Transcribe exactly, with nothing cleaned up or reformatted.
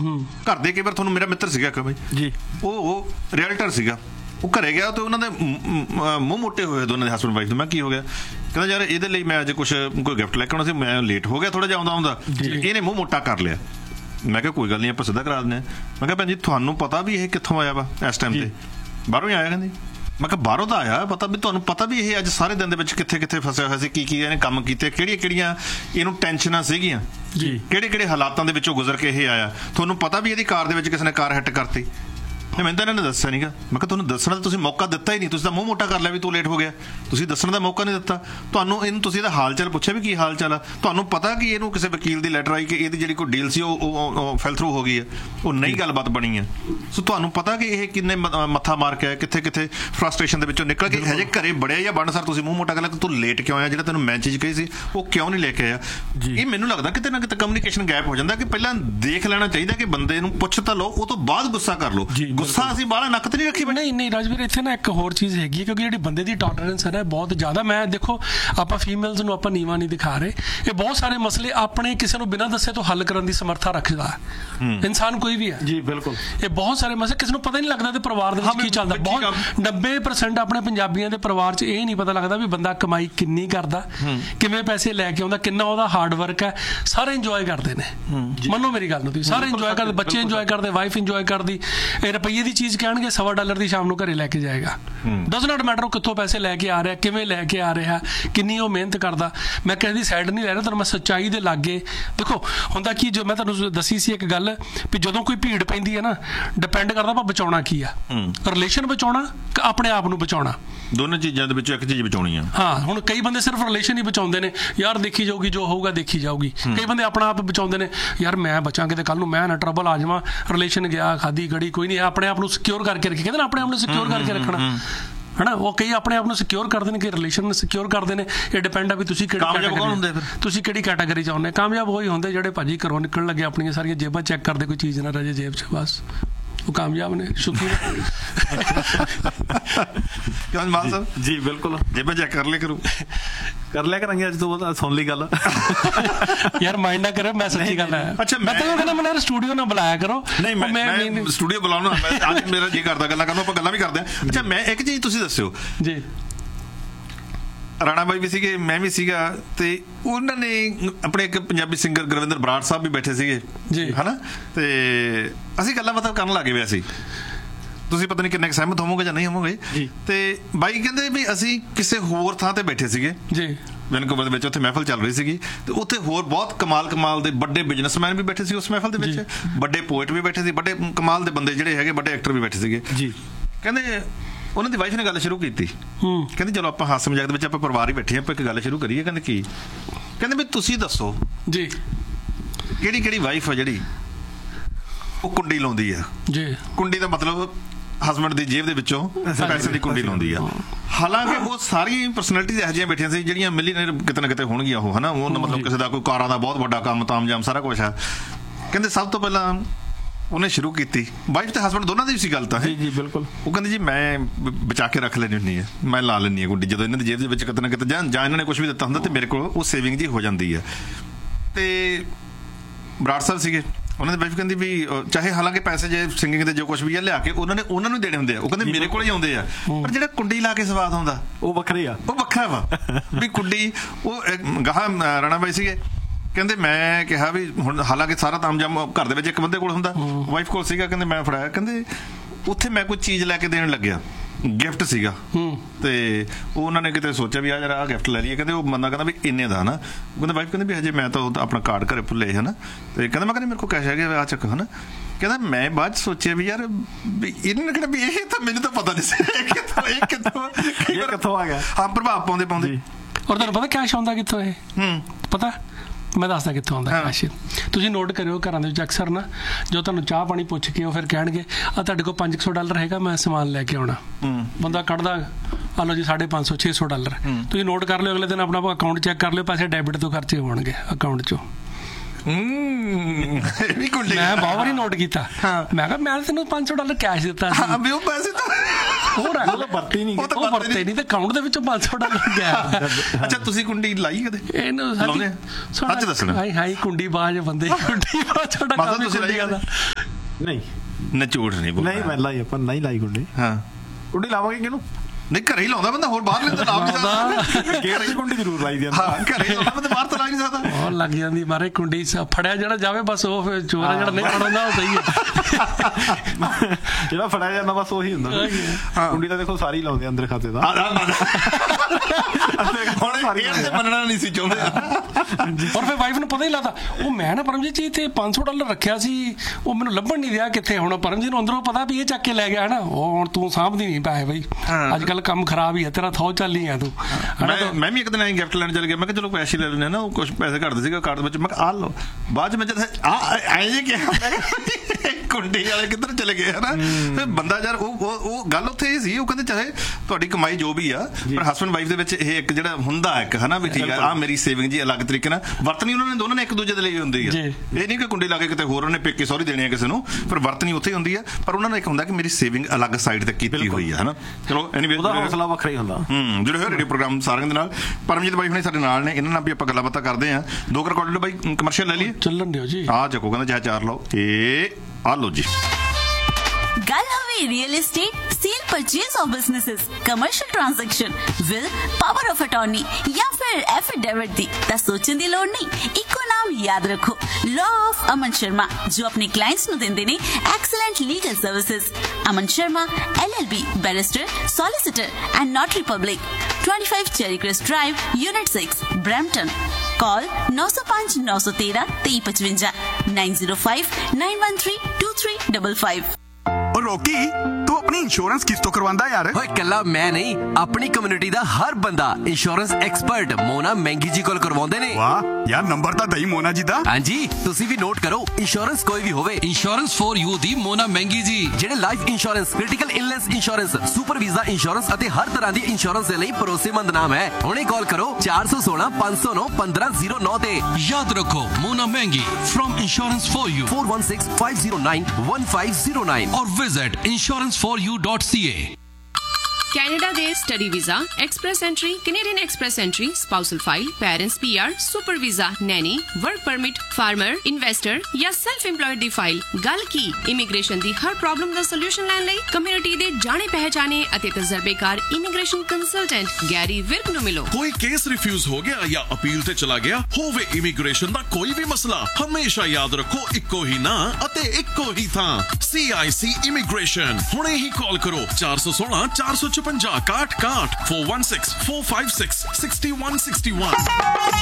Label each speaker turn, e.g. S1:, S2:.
S1: ਘਰ ਦੇ ਕਈ ਵਾਰ ਤੁਹਾਨੂੰ ਮੇਰਾ ਮਿੱਤਰ ਸੀਗਾ ਇੱਕ ਬਾਈ ਜੀ, ਉਹ ਉਹ ਰੀਅਲਟਰ ਸੀਗਾ, ਉਹ ਘਰੇ ਗਿਆ ਤੇ ਉਹਨਾਂ ਦੇ ਮੂੰਹ ਮੋਟੇ ਹੋਏ ਦੋਨਾਂ ਦੇ ਹਸਬੈਂਡ ਵਾਈਫ ਦੇ। ਮੈਂ ਕੀ ਹੋ ਗਿਆ? ਕਹਿੰਦਾ ਯਾਰ ਇਹਦੇ ਲਈ ਮੈਂ ਅੱਜ ਕੁਛ ਕੋਈ ਗਿਫਟ ਲੈ ਕੇ ਆਉਣਾ ਸੀ, ਮੈਂ ਲੇਟ ਹੋ ਗਿਆ ਥੋੜਾ ਜਿਹਾ ਆਉਂਦਾ ਆਉਂਦਾ, ਇਹਨੇ ਮੂੰਹ ਮੋਟਾ ਕਰ ਲਿਆ। ਮੈਂ ਕਿਹਾ ਕੋਈ ਗੱਲ ਨਹੀਂ, ਆਪਾਂ ਸਿੱਧਾ ਕਰਾ ਦਿੰਦੇ ਹਾਂ। ਮੈਂ ਕਿਹਾ ਭੈਣ ਜੀ ਤੁਹਾਨੂੰ ਪਤਾ ਵੀ ਇਹ ਕਿੱਥੋਂ ਆਇਆ ਵਾ ਇਸ ਟਾਈਮ ਤੇ? ਬਾਹਰੋਂ ਹੀ ਆਇਆ। ਕਹਿੰਦੀ ਮੈਂ ਕਿਹਾ ਬਾਹਰੋਂ ਤਾਂ ਆਇਆ, ਪਤਾ ਵੀ ਤੁਹਾਨੂੰ ਪਤਾ ਵੀ ਇਹ ਅੱਜ ਸਾਰੇ ਦਿਨ ਦੇ ਵਿੱਚ ਕਿੱਥੇ ਕਿੱਥੇ ਫਸਿਆ ਹੋਇਆ ਸੀ, ਕੀ ਕੀ ਇਹਨੇ ਕੰਮ ਕੀਤੇ, ਕਿਹੜੀਆਂ ਕਿਹੜੀਆਂ ਇਹਨੂੰ ਟੈਨਸ਼ਨਾਂ ਸੀਗੀਆਂ, ਕਿਹੜੇ ਕਿਹੜੇ ਹਾਲਾਤਾਂ ਦੇ ਵਿੱਚੋਂ ਗੁਜ਼ਰ ਕੇ ਇਹ ਆਇਆ, ਤੁਹਾਨੂੰ ਪਤਾ ਵੀ ਇਹਦੀ ਕਾਰ ਦੇ ਵਿੱਚ ਕਿਸੇ ਨੇ ਕਾਰ ਹਿੱਟ ਕਰਤੀ। ਮੈਨੂੰ ਤਾਂ ਇਹਨਾਂ ਨੇ ਦੱਸਿਆ ਨੀਗਾ। ਮੈਂ ਕਿਹਾ ਤੁਹਾਨੂੰ ਦੱਸਣ ਦਾ ਤੁਸੀਂ ਮੌਕਾ ਦਿੱਤਾ ਹੀ ਨਹੀਂ, ਤੁਸੀਂ ਤਾਂ ਮੂੰਹ ਮੋਟਾ ਕਰ ਲਿਆ ਵੀ ਤੂੰ ਲੇਟ ਹੋ ਗਿਆ, ਤੁਸੀਂ ਦੱਸਣ ਦਾ ਮੌਕਾ ਨਹੀਂ ਦਿੱਤਾ। ਤੁਹਾਨੂੰ ਇਹਨੂੰ ਤੁਸੀਂ ਇਹਦਾ ਹਾਲ ਚਾਲ ਪੁੱਛਿਆ ਵੀ ਕੀ ਹਾਲ ਚਾਲ ਆ? ਤੁਹਾਨੂੰ ਪਤਾ ਕਿ ਇਹਨੂੰ ਕਿਸੇ ਵਕੀਲ ਦੀ ਲੈਟਰ ਆਈ ਕਿ ਇਹਦੀ ਜਿਹੜੀ ਕੋਈ ਡੀਲ ਸੀ ਉਹ ਫੈਲ ਥਰੂ ਹੋ ਗਈ ਹੈ, ਉਹ ਨਹੀਂ ਗੱਲਬਾਤ ਬਣੀ ਹੈ। ਸੋ ਤੁਹਾਨੂੰ ਪਤਾ ਕਿ ਇਹ ਕਿੰਨੇ ਮੱਥਾ ਮਾਰ ਕੇ ਆਇਆ, ਕਿੱਥੇ ਕਿੱਥੇ ਫਰਸਟ੍ਰੇਸ਼ਨ ਦੇ ਵਿੱਚੋਂ ਨਿਕਲ ਕੇ ਹਜੇ ਘਰੇ ਬੜਿਆ ਜਾਂ ਬਣ ਸਰ ਤੁਸੀਂ ਮੂੰਹ ਮੋਟਾ ਕਰ ਲਿਆ ਕਿ ਤੂੰ ਲੇਟ ਕਿਉਂ ਆਇਆ, ਜਿਹੜਾ ਤੈਨੂੰ ਮੈਂ ਚੀਜ਼ ਕਹੀ ਸੀ ਉਹ ਕਿਉਂ ਨਹੀਂ ਲੈ ਕੇ ਆਇਆ। ਇਹ ਮੈਨੂੰ ਲੱਗਦਾ ਕਿਤੇ ਨਾ ਕਿਤੇ ਕਮਿਊਨੀਕੇਸ਼ਨ ਗੈਪ ਹੋ ਜਾਂਦਾ ਕਿ ਪਹਿਲਾਂ ਦੇਖ ਲੈਣਾ ਚਾਹੀਦਾ ਕਿ ਬੰਦੇ ਨੂੰ ਪੁੱਛ ਤਾਂ ਲਓ, ਉਹ ਤੋਂ ਬਾਅਦ ਗੁੱਸਾ ਕਰ ਲਓ। ਗੁੱਸਾ ਅਸੀਂ ਬਾਹਲਾ ਨੱਕ ਤੇ ਨਹੀਂ ਰੱਖੀ।
S2: ਨਹੀਂ ਨਹੀਂ ਰਾਜਵੀਰ, ਇੱਥੇ ਨਾ ਇੱਕ ਹੋਰ ਚੀਜ਼ ਹੈਗੀ ਹੈ, ਕਿਉਂਕਿ ਜਿਹੜੀ ਬੰਦੇ ਦੀ ਟੋਲਰੈਂਸ ਹੈ ਨਾ ਬਹੁਤ ਜ਼ਿਆਦਾ। ਮੈਂ ਦੇਖੋ ਆਪਾਂ ਫੀਮੇਲਸ ਨੂੰ ਆਪਾਂ ਨੀਵਾਂ ਨਹੀਂ ਦਿਖਾ ਰਹੇ, ਇਹ ਬਹੁਤ ਸਾਰੇ ਮਸਲੇ ਆਪਣੇ ਕਿਸੇ ਨੂੰ ਬਿਨਾਂ ਦੱਸੇ ਤੋਂ ਹੱਲ ਕਰਨ ਦੀ ਸਮਰੱਥਾ ਰੱਖਦਾ ਹੈ ਇਨਸਾਨ ਕੋਈ ਵੀ ਹੈ ਜੀ। ਬਿਲਕੁਲ, ਇਹ ਬਹੁਤ ਸਾਰੇ ਮਸਲੇ ਕਿਸੇ ਨੂੰ ਪਤਾ ਨਹੀਂ ਲੱਗਦਾ ਤੇ ਪਰਿਵਾਰ ਦੇ ਵਿੱਚ ਕੀ ਚੱਲਦਾ। ਬਹੁਤ ਨੱਬੇ ਪਰਸੈਂਟ ਆਪਣੇ ਪੰਜਾਬੀਆਂ ਦੇ ਪਰਿਵਾਰ 'ਚ ਇਹ ਨਹੀਂ ਪਤਾ ਲੱਗਦਾ ਵੀ ਬੰਦਾ ਕਮਾਈ ਕਿੰਨੀ ਕਰਦਾ, ਕਿਵੇਂ ਪੈਸੇ ਲੈ ਕੇ ਆਉਂਦਾ, ਕਿੰਨਾ ਉਹਦਾ ਹਾਰਡ ਵਰਕ ਹੈ। ਸਾਰੇ ਇੰਜੋਏ ਕਰਦੇ ਨੇ, ਮੰਨੋ ਮੇਰੀ ਗੱਲ ਨੂੰ ਤੁਸੀਂ, ਸਾਰੇ ਇੰਜੋਏ ਕਰਦੇ, ਬੱਚੇ ਇੰਜੋਏ ਕਰਦੇ, ਵਾਈਫ ਇੰਜੋਏ ਕਰਦੀ। ਇਹ ਰੁਪਈਏ ਦੀ ਚੀਜ਼ ਕਹਿਣਗੇ ਸਵਾ ਡਾਲਰ ਦੀ ਸ਼ਾਮ ਨੂੰ ਘਰੇ ਲੈ ਕੇ ਜਾਏਗਾ। ਡਜ਼ ਨਾਟ ਮੈਟਰ ਉਹ ਕਿੱਥੋਂ ਪੈਸੇ ਲੈ ਕੇ ਆ ਰਿਹਾ, ਕਿਵੇਂ ਲੈ ਕੇ ਆ ਰਿਹਾ, ਕਿੰਨੀ ਉਹ ਮਿਹਨਤ ਕਰਦਾ। ਮੈਂ ਕਿਸੇ ਦੀ ਸਾਈਡ ਨਹੀਂ ਲੈ ਰਿਹਾ, ਤੁਹਾਨੂੰ ਮੈਂ ਸੱਚਾਈ ਦੇ ਲਾਗੇ ਦੇਖੋ ਹੁੰਦਾ ਕੀ। ਜੋ ਮੈਂ ਤੁਹਾਨੂੰ ਦੱਸੀ ਸੀ ਇੱਕ ਗੱਲ ਵੀ ਜਦੋਂ ਕੋਈ ਭੀੜ ਪੈਂਦੀ ਹੈ ਨਾ, ਡਿਪੈਂਡ ਕਰਦਾ ਆਪਾਂ ਬਚਾਉਣਾ ਕੀ ਆ, ਰਿਲੇਸ਼ਨ ਬਚਾਉਣਾ ਕਿ ਆਪਣੇ ਆਪ ਨੂੰ ਬਚਾਉਣਾ।
S1: ਦੋਨੋਂ ਚੀਜ਼ਾਂ ਦੇ ਵਿੱਚੋਂ ਇੱਕ ਚੀਜ਼ ਬਚਾਉਣੀ ਆ।
S2: ਹਾਂ, ਹੁਣ ਕਈ ਬੰਦੇ ਸਿਰਫ ਰਿਲੇਸ਼ਨ ਹੀ ਬਚਾਉਂਦੇ ਨੇ, ਯਾਰ ਦੇਖੀ ਜਾਊਗੀ ਜੋ ਹੋਊਗਾ ਦੇਖੀ ਜਾਊਗੀ। ਕਈ ਬੰਦੇ ਆਪਣਾ ਆਪ ਬਚਾਉਂਦੇ ਨੇ, ਯਾਰ ਮੈਂ ਬਚਾਂਗੇ ਤੇ ਕੱਲ ਨੂੰ ਮੈਂ ਨਾ ਟਰਬਲ ਆ ਜਾਵਾਂ, ਰਿਲੇਸ਼ਨ ਗਿਆ ਖਾਦੀ ਗੜੀ ਕੋਈ ਨਹੀਂ, ਆਪਣੇ ਆਪ ਨੂੰ ਸਿਕਿਉਰ ਕਰਕੇ ਰੱਖੀ। ਕਹਿੰਦੇ ਨਾ ਆਪਣੇ ਆਪ ਨੂੰ ਸਿਕਿਉਰ ਕਰਕੇ ਰੱਖਣਾ ਹੈ ਨਾ। ਉਹ ਕਈ ਆਪਣੇ ਆਪ ਨੂੰ ਸਿਕਿਉਰ ਕਰਦੇ ਨੇ, ਕਿ ਰਿਲੇਸ਼ਨ ਨੂੰ ਸਿਕਿਉਰ ਕਰਦੇ ਨੇ। ਇਹ ਡਿਪੈਂਡ ਆ ਵੀ ਤੁਸੀਂ ਕਿਹੜੀ ਤੁਸੀਂ ਕਿਹੜੀ ਕੈਟਾਗਰੀ 'ਚ ਆਉਂਦੇ। ਕਾਮਯਾਬ ਉਹੀ ਹੁੰਦੇ ਜਿਹੜੇ ਭਾਜੀ ਘਰੋਂ ਨਿਕਲਣ ਲੱਗੇ ਆਪਣੀਆਂ ਸਾਰੀਆਂ ਜੇਬਾਂ ਚੈੱਕ ਕਰਦੇ, ਕੋਈ ਚੀਜ਼ ਨਾ ਰਹਿ ਜਾਏ ਜੇਬ 'ਚ, ਬਸ ਉਹ ਕਾਮਯਾਬ ਨੇ। ਸ਼ੁਕਰ
S1: ਕਿਉਂ ਮਾਨ ਸਾਹਿਬ
S3: ਜੀ? ਬਿਲਕੁਲ,
S1: ਜੇਬਾਂ ਚੈੱਕ ਕਰ ਲਿਆ ਕਰੂ
S3: ਕਰ ਲਿਆ ਕਰਾਂਗੇ। ਅੱਜ ਤੋਂ ਬਾਅਦ ਸੁਣ ਲਈ ਗੱਲ
S2: ਯਾਰ ਮਾਈਂਡ ਨਾ ਕਰੇ, ਮੈਂ ਸੱਚੀ ਗੱਲ ਹੈ। ਅੱਛਾ ਮੈਂ ਤਾਂ ਕਹਿੰਦਾ ਮੈਨੂੰ ਸਟੂਡੀਓ ਨਾ ਬੁਲਾਇਆ ਕਰੋ।
S1: ਨਹੀਂ ਮੈਂ ਸਟੂਡੀਓ ਬੁਲਾਉਣਾ, ਅੱਜ ਮੇਰਾ ਜੀ ਕਰਦਾ ਗੱਲਾਂ ਕਰਨ ਨੂੰ, ਆਪਾਂ ਗੱਲਾਂ ਵੀ ਕਰਦੇ ਹਾਂ। ਅੱਛਾ ਮੈਂ ਇੱਕ ਚੀਜ਼ ਤੁਸੀਂ ਦੱਸਿਓ
S2: ਜੀ,
S1: ਰਾਣਾ ਬਾਈ ਵੀ ਸੀਗੇ, ਮੈਂ ਵੀ ਸੀਗਾ, ਤੇ ਉਹਨਾਂ ਨੇ ਆਪਣੇ ਇੱਕ ਪੰਜਾਬੀ ਸਿੰਗਰ ਗੁਰਵਿੰਦਰ ਬਰਾੜ ਸਾਹਿਬ ਵੀ ਬੈਠੇ ਸੀਗੇ ਜੀ, ਹਨਾ, ਤੇ ਅਸੀਂ ਗੱਲਾਂ ਬਾਤਾਂ ਕਰਨ ਲੱਗੇ ਹੋਏ ਸੀ। ਤੁਸੀਂ ਪਤਾ ਨਹੀਂ ਕਿੰਨੇ ਕੁ ਸਹਿਮਤ ਹੋਵੋਗੇ ਜਾਂ ਨਹੀਂ ਹੋਵੋਗੇ। ਤੇ ਬਾਈ ਕਹਿੰਦੇ ਵੀ ਅਸੀਂ ਕਿਸੇ ਹੋਰ ਥਾਂ ਤੇ ਬੈਠੇ ਸੀਗੇ ਜੀ, ਵੈਨਕੂਵਰ ਦੇ ਵਿੱਚ, ਉੱਥੇ ਮਹਿਫਲ ਚੱਲ ਰਹੀ ਸੀਗੀ, ਤੇ ਉੱਥੇ ਹੋਰ ਬਹੁਤ ਕਮਾਲ ਕਮਾਲ ਦੇ ਵੱਡੇ ਬਿਜ਼ਨਸਮੈਨ ਵੀ ਬੈਠੇ ਸੀ ਉਸ ਮਹਿਫਲ ਦੇ ਵਿੱਚ, ਵੱਡੇ ਪੋਇਟ ਵੀ ਬੈਠੇ ਸੀ, ਵੱਡੇ ਕਮਾਲ ਦੇ ਬੰਦੇ ਜਿਹੜੇ ਹੈਗੇ ਵੱਡੇ ਐਕਟਰ ਵੀ ਬੈਠੇ ਸੀਗੇ ਜੀ। ਕਹਿੰਦੇ ਉਹਨਾਂ ਦੀ ਵਾਈਫ ਨੇ ਗੱਲ ਸ਼ੁਰੂ ਕੀਤੀ, ਕਹਿੰਦੀ ਚਲੋ ਆਪਾਂ ਹਾਸੇ ਮਜ਼ਾਕ ਦੇ ਵਿੱਚ ਆਪਾਂ ਪਰਿਵਾਰ ਹੀ ਬੈਠੇ ਆਪਾਂ ਇੱਕ ਗੱਲ ਸ਼ੁਰੂ ਕਰੀਏ। ਕਹਿੰਦੇ ਕੀ? ਕਹਿੰਦੇ ਵੀ ਤੁਸੀਂ ਦੱਸੋ ਜੀ ਕਿਹੜੀ ਕਿਹੜੀ ਵਾਈਫ ਆ ਜਿਹੜੀ ਉਹ ਕੁੰਡੀ ਲਾਉਂਦੀ ਆ ਜੀ। ਕੁੰਡੀ ਦਾ ਮਤਲਬ ਹਸਬੈਂਡ ਦੀ ਜੇਬ ਦੇ ਵਿੱਚੋਂ ਪੈਸੇ ਦੀ ਕੁੰਡੀ ਲਾਉਂਦੀ ਆ। ਹਾਲਾਂਕਿ ਉਹ ਸਾਰੀਆਂ ਪਰਸਨੈਲਿਟੀਜ਼ ਇਹੋ ਜਿਹੀਆਂ ਬੈਠੀਆਂ ਸੀ ਜਿਹੜੀਆਂ ਮਿਲੀਅਨਰ ਕਿਤੇ ਨਾ ਕਿਤੇ ਹੋਣਗੀਆਂ ਉਹ, ਹਨਾ, ਉਹ ਮਤਲਬ ਕਿਸੇ ਦਾ ਕੋਈ ਕਾਰਾਂ ਦਾ ਬਹੁਤ ਵੱਡਾ ਕੰਮ ਤਾਮਜਾਮ ਸਾਰਾ ਕੁਛ ਆ। ਕਹਿੰਦੇ ਸਭ ਤੋਂ ਪਹਿਲਾਂ ਉਹਨੇ ਸ਼ੁਰੂ ਕੀਤੀ, ਵਾਈਫ ਤੇ ਹਸਬੈਂਡ ਦੋਨਾਂ ਦੀ ਸੀ ਗੱਲ ਤਾਂ ਜੀ। ਬਿਲਕੁਲ, ਉਹ ਕਹਿੰਦੀ ਜੀ ਮੈਂ ਬਚਾ ਕੇ ਰੱਖ ਲੈਣੀ ਹੁੰਦੀ ਹੈ, ਮੈਂ ਲਾ ਲੈਂਦੀ ਹਾਂ ਗੁੱਡੀ, ਜਦੋਂ ਇਹਨਾਂ ਦੀ ਜੇਬ ਦੇ ਵਿੱਚ ਕਿਤੇ ਨਾ ਕਿਤੇ ਜਾਂ ਜਾਂ ਇਹਨਾਂ ਨੇ ਕੁਛ ਵੀ ਦਿੱਤਾ ਹੁੰਦਾ ਤੇ ਮੇਰੇ ਕੋਲ ਉਹ ਸੇਵਿੰਗ ਜੀ ਹੋ ਜਾਂਦੀ ਹੈ। ਤੇ ਬਰਾੜ ਸਾਹਿਬ ਸੀਗੇ, ਉਹਨਾਂ ਦੀ ਵਾਈਫ ਕਹਿੰਦੀ ਵੀ ਚਾਹੇ ਹਾਲਾਂਕਿ ਪੈਸੇ ਜੇ ਸਿੰਗਿੰਗ ਦੇ ਜੋ ਕੁਛ ਵੀ ਆ ਲਿਆ ਕੇ ਉਹਨਾਂ ਨੇ ਉਹਨਾਂ ਨੂੰ ਦੇਣੇ ਹੁੰਦੇ ਆ, ਉਹ ਕਹਿੰਦੇ ਮੇਰੇ ਕੋਲ ਹੀ ਆਉਂਦੇ ਆ, ਪਰ ਜਿਹੜਾ ਕੁੰਡੀ ਲਾ ਕੇ ਸਵਾਦ ਆਉਂਦਾ
S3: ਉਹ ਵੱਖਰੇ ਆ,
S1: ਉਹ ਵੱਖਰਾ ਵਾ ਵੀ ਕੁੰਡੀ। ਉਹ ਗਾਹਾਂ ਰਾਣਾ ਬਾਈ ਸੀਗੇ, ਕਹਿੰਦੇ ਮੈਂ ਕਿਹਾ ਵੀ ਹੁਣ ਹਾਲਾਂਕਿ ਸਾਰਾ ਤਾਮਜਾਮ ਘਰ ਦੇ ਵਿੱਚ ਇੱਕ ਬੰਦੇ ਕੋਲ ਹੁੰਦਾ, ਵਾਈਫ ਕੋਲ ਸੀਗਾ, ਕਹਿੰਦੇ ਮੈਂ ਫੜਾਇਆ, ਕਹਿੰਦੇ ਉੱਥੇ ਮੈਂ ਕੋਈ ਚੀਜ਼ ਲੈ ਕੇ ਦੇਣ ਲੱਗਿਆ, ਗਿਫਟ ਸੀਗਾ, ਤੇ ਉਹ ਉਹਨਾਂ ਨੇ ਕਿਤੇ ਸੋਚਿਆ ਵੀ ਆ ਯਾਰ ਆਹ ਗਿਫਟ ਲੈ ਲਈਏ। ਕਹਿੰਦੇ ਉਹ ਬੰਦਾ ਕਹਿੰਦਾ ਵੀ ਇੰਨੇ ਦਾ, ਹਨਾ, ਉਹ ਕਹਿੰਦਾ ਵਾਈਫ ਕਹਿੰਦੇ ਵੀ ਹਜੇ ਮੈਂ ਤਾਂ ਆਪਣਾ ਕਾਰਡ ਘਰੇ ਭੁੱਲੇ, ਹਨਾ, ਤੇ ਕਹਿੰਦਾ ਮੈਂ ਕਹਿੰਦੀ ਮੇਰੇ ਕੋਲ ਕੈਸ਼ ਹੈਗੇ ਆ ਚੱਕ, ਹਨਾ। ਕਹਿੰਦਾ ਮੈਂ ਬਾਅਦ ਚ ਸੋਚਿਆ ਵੀ ਯਾਰ ਇਹਨਾਂ ਨੇ ਕਹਿਣਾ ਵੀ ਇਹ ਤਾਂ ਮੈਨੂੰ ਤਾਂ ਪਤਾ ਨਹੀਂ ਸੀ ਇਹ ਕਿੱਥੋਂ
S3: ਕਿੱਥੋਂ ਆ ਗਿਆ।
S1: ਹਾਂ, ਪ੍ਰਭਾਵ ਪਾਉਂਦੇ ਪਾਉਂਦੇ।
S2: ਔਰ ਤੁਹਾਨੂੰ ਪਤਾ ਕੈਸ਼ ਆਉਂਦਾ ਕਿੱਥੋਂ? ਇਹ ਹੂੰ ਪਤਾ, ਮੈਂ ਦੱਸਦਾ ਕਿੱਥੋਂ ਆਉਂਦਾ ਕੈਸ਼। ਤੁਸੀਂ ਨੋਟ ਕਰਿਓ ਘਰਾਂ ਦੇ ਵਿੱਚ ਅਕਸਰ ਨਾ ਜੋ ਤੁਹਾਨੂੰ ਚਾਹ ਪਾਣੀ ਪੁੱਛ ਕੇ ਉਹ ਫਿਰ ਕਹਿਣਗੇ ਆ ਤੁਹਾਡੇ ਕੋਲ ਪੰਜ ਸੌ ਡਾਲਰ ਹੈਗਾ, ਮੈਂ ਸਮਾਨ ਲੈ ਕੇ ਆਉਣਾ। ਬੰਦਾ ਕੱਢਦਾ ਆ ਲਓ ਜੀ ਸਾਢੇ ਪੰਜ ਸੌ ਛੇ ਸੌ ਡਾਲਰ। ਤੁਸੀਂ ਨੋਟ ਕਰ ਲਿਓ, ਅਗਲੇ ਦਿਨ ਆਪਣਾ ਅਕਾਊਂਟ ਚੈੱਕ ਕਰ ਲਿਓ, ਪੈਸੇ ਡੈਬਿਟ ਤੋਂ ਖਰਚੇ ਹੋਣਗੇ ਅਕਾਊਂਟ ਚੋਂ। ਮੈਂ ਬਹੁਤ ਵਾਰੀ ਨੋਟ ਕੀਤਾ, ਮੈਂ ਕਿਹਾ ਮੈਂ ਤੈਨੂੰ ਪੰਜ ਸੌ ਡਾਲਰ ਕੈਸ਼ ਦਿੱਤਾ ਸੀ, ਉਹ ਪੈਸੇ ਉਹ ਵਰਤੇ ਨਹੀਂ, ਉਹ ਵਰਤੇ ਨਹੀਂ ਤੇ ਅਕਾਊਂਟ ਦੇ ਵਿੱਚੋਂ ਪੰਜ ਸੌ ਡਾਲਰ ਗਿਆ।
S1: ਅੱਛਾ ਤੁਸੀਂ ਕੁੰਡੀ ਲਾਈ ਕਦੇ?
S2: ਇਹਨੂੰ ਸੱਚ ਦੱਸਣਾ, ਹਾਈ ਹਾਈ ਕੁੰਡੀ ਬਾਜ ਬੰਦੇ, ਕੁੰਡੀ ਬਾਜ ਤੁਹਾਡਾ ਕੰਮ ਕੁੰਡੀ ਦਾ।
S3: ਨਹੀਂ
S1: ਨਾ ਝੂਠ ਨਹੀਂ ਬੋਲਣਾ
S3: ਨਹੀਂ ਮੈਂ ਲਾਈ ਆਪਾਂ ਨਹੀਂ ਲਾਈ ਕੁੰਡੀ
S1: ਹਾਂ
S3: ਕੁੰਡੀ ਲਾਵਾਂਗੇ ਕਿਹਨੂੰ
S1: ਨਹੀਂ ਘਰੇ ਹੀ ਲਾਉਂਦਾ ਬੰਦਾ ਹੋਰ ਬਾਹਰ ਲੈਂਦਾ ਲਾਭ ਨਹੀਂ ਸਕਦਾ
S3: ਗੇਟ 'ਚ ਕੁੰਡੀ ਜ਼ਰੂਰ ਲਾਈ ਦੀ
S1: ਹਾਂ ਘਰੇ ਹੀ ਲਾਉਂਦਾ ਬੰਦਾ ਬਾਹਰ ਤਾਂ ਲਾ ਨਹੀਂ ਸਕਦਾ
S2: ਉਹ ਲੱਗ ਜਾਂਦੀ ਮਾਰੇ ਕੁੰਡੀ ਫੜਿਆ ਜਿਹੜਾ ਜਾਵੇ ਬਸ ਉਹ ਫਿਰ ਚੋਰ ਜਿਹੜਾ ਨਹੀਂ ਫੜਾਉਂਦਾ ਉਹ ਸਹੀ ਹੈ
S3: ਜਿਹੜਾ ਫੜਿਆ ਜਾਂਦਾ ਬਸ ਉਹੀ ਹੁੰਦਾ ਕੁੰਡੀ ਤਾਂ ਦੇਖੋ ਸਾਰੀ ਲਾਉਂਦੇ ਅੰਦਰ ਖਾਤੇ ਦਾ
S1: ਮੰਨਣਾ ਨਹੀਂ ਸੀ ਚਾਹੁੰਦੇ
S2: ਔਰ ਫਿਰ ਵਾਈਫ ਨੂੰ ਪਤਾ ਹੀ ਲੱਗਦਾ ਉਹ ਮੈਂ ਨਾ ਪਰਮਜੀਤ ਜੀ ਇੱਥੇ ਪੰਜ ਸੌ ਡਾਲਰ ਰੱਖਿਆ ਸੀ ਉਹ ਮੈਨੂੰ ਲੱਭਣ ਨਹੀਂ ਰਿਹਾ ਕਿੱਥੇ ਹੁਣ ਪਰਮਜੀਤ ਨੂੰ ਅੰਦਰੋਂ ਪਤਾ ਵੀ ਇਹ ਚੱਕ ਕੇ ਲੈ ਗਿਆ ਹਨਾ ਉਹ ਹੁਣ ਤੂੰ ਸਾਂਭਦੀ ਨਹੀਂ ਪੈਸੇ ਬਈ ਅੱਜ ਕੱਲ ਕੰਮ ਖਰਾਬ ਹੀ ਹੈ ਤੇਰਾ ਥੋ ਚੱਲੀ ਆ ਤੂੰ
S1: ਮੈਂ ਵੀ ਇੱਕ ਦਿਨ ਐਂ ਗਿਫਟ ਲੈਣ ਚਲ ਗਿਆ ਮੈਂ ਕਿਹਾ ਚਲੋ ਪੈਸੇ ਲੈ ਲੈਣੇ ਨਾ ਉਹ ਕੁਛ ਪੈਸੇ ਘੱਟਦੇ ਸੀਗੇ ਕਾਰਡ ਵਿੱਚ ਮੈਂ ਕਿਹਾ ਆ ਲਓ ਬਾਅਦ ਚ ਮੈਂ ਜਦ ਐਂ ਜੇ ਕਿਹਾ ਕੁੰਡੀ ਵਾਲੇ ਕਿੱਧਰ ਚਲੇ ਗਏ ਹਨਾ ਬੰਦਾ ਯਾਰ ਉਹ ਉਹ ਗੱਲ ਉੱਥੇ ਇਹ ਸੀ ਉਹ ਕਹਿੰਦੇ ਚਾਹੇ ਤੁਹਾਡੀ ਕਮਾਈ ਜੋ ਵੀ ਆ ਪਰ ਹਸਬੈਂਡ ਵਾਈਫ ਦੇ ਵਿੱਚ ਇਹ ਇੱਕ ਜਿਹੜਾ ਹੁੰਦਾ ਇੱਕ ਹਨਾ ਵੀ ਠੀਕ ਆ ਆਹ ਮੇਰੀ ਸੇਵਿੰਗ ਜੀ ਅਲੱਗ ਤਰੀਕੇ ਨਾਲ ਵਰਤਣੀ ਉਹਨਾਂ ਨੇ ਦੋਨਾਂ ਨੇ ਇੱਕ ਦੂਜੇ ਦੇ ਲਈ ਹੁੰਦੀ ਆ ਇਹ ਨਹੀਂ ਕਿ ਕੁੰਡੀ ਲਾ ਕੇ ਕਿਤੇ ਹੋਰ ਉਹਨੇ ਪੇਕੇ ਸੌਰੀ ਦੇਣੀ ਆ ਕਿਸੇ ਨੂੰ ਪਰ ਵਰਤਣੀ ਉੱਥੇ ਹੀ ਹੁੰਦੀ ਆ ਪਰ ਉਹਨਾਂ ਨੂੰ ਇੱਕ ਹੁੰਦਾ ਕਿ ਮੇਰੀ ਸੇਵਿੰਗ ਅਲੱਗ ਸਾਈਡ ਤੇ ਕੀਤੀ ਹੋਈ ਆ ਹਨਾ ਚਲੋ ਐਨੀਵੇ
S3: ਉਹਦਾ ਹੌਸਲਾ ਵੱਖਰਾ ਹੀ ਹੁੰਦਾ
S1: ਹੂੰ ਜਿਹੜੇ ਹੋਏ ਰੇਡੀਓ ਪ੍ਰੋਗਰਾਮ ਸਾਰਿਆਂ ਦੇ ਨਾਲ ਪਰਮਜੀਤ ਬਾਈ ਹੁਣੇ ਸਾਡੇ ਨਾਲ ਨੇ ਇਹਨਾਂ ਨਾਲ ਵੀ ਆਪਾਂ ਗੱਲਾਂ ਬਾਤਾਂ ਕਰਦੇ ਆ ਦੋ ਰਿਕਾਰਡ ਲਓ ਬਾਈ ਕਮਰਸ਼ੀਅਲ ਲੈ ਲਈਏ
S2: ਚੱਲਣ ਦਿਓ ਜੀ
S1: ਆ ਚੱਕੋ ਕਹਿੰਦਾ ਚਾਹੇ ਚਾਰ ਲਓ ਇਹ ਆ ਲਓ ਜੀ
S4: ਗੱਲ ਹੋਵੇ real estate cell purchase of businesses commercial transaction will power of attorney या फिर एफिडेविट दी ਤਾਂ ਸੋਚਣ ਦੀ ਲੋੜ ਨਹੀਂ ਇੱਕੋ ਨਾਮ ਯਾਦ ਰੱਖੋ ਲॉ ऑफ ਅਮਨ ਸ਼ਰਮਾ ਜੋ ਆਪਣੇ ਕਲਾਇੰਟਸ ਨੂੰ ਦਿੰਦੇ ਨੇ excellent legal services Aman Sharma L L B barrister solicitor and notary public twenty-five Cherry Crest Drive Unit six Brampton call नौ सौ पाँच नौ सौ तेरह तेईस पचवंजा nine zero five nine one three to three double five
S5: और Rocky तू अपनी insurance किस तो करवांदा यार
S6: ओए कल्ला मैं नहीं अपनी कम्युनिटी दा हर बंदा इंश्योरेंस एक्सपर्ट मोना मैंगी जी कोल करवांदे ने
S5: वाह यार नंबर ता दई मोना जी दा
S6: हां जी तुसी भी नोट करो इंश्योरेंस कोई भी होवे
S7: insurance for you the Mona Maggi जी
S6: ਜਿਹੜੇ life insurance critical illness insurance super visa insurance ਅਤੇ ਹਰ ਤਰ੍ਹਾਂ ਦੀ ਇੰਸ਼ੋਰੈਂਸ ਦੇ ਲਈ ਭਰੋਸੇਮੰਦ ਨਾਮ ਹੈ ਹੁਣੇ ਕਾਲ ਕਰੋ four one six five zero nine one five zero nine ਤੇ
S7: याद रखो Mona Maggi from insurance for you
S6: four one six five zero nine one five zero nine
S7: और visit insurance for U dot C A
S8: Canada ਦੇ study visa express entry Canadian express entry spousal file parents P R super visa Naini work permit farmer investor ਜਾਂ self employed ਦੀ file ਗੱਲ ਕੀ immigration ਦੀ ਹਰ problem ਦਾ solution ਲੈਣ ਲਈ community ਦੇ ਜਾਣੇ ਪਹਿਚਾਣੇ ਅਤੇ ਤਜਰਬੇਕਾਰ immigration consultant Garry Virk ਨੂੰ ਮਿਲੋ
S9: ਕੋਈ ਕੇਸ ਰਿਫਿਊਜ਼ ਹੋ ਗਿਆ ਜਾਂ ਅਪੀਲ ਤੇ ਚਲਾ ਗਿਆ ਹੋਵੇ ਇਮੀਗ੍ਰੇਸ਼ਨ ਦਾ ਕੋਈ ਵੀ ਮਸਲਾ ਹਮੇਸ਼ਾ ਯਾਦ ਰੱਖੋ ਇੱਕੋ ਹੀ ਨਾਂ ਅਤੇ ਇੱਕੋ ਹੀ ਥਾਂ C I C ਇਮੀਗ੍ਰੇਸ਼ਨ ਹੁਣੇ ਹੀ ਕਾਲ ਕਰੋ four one six four one six four one six four five six six one six one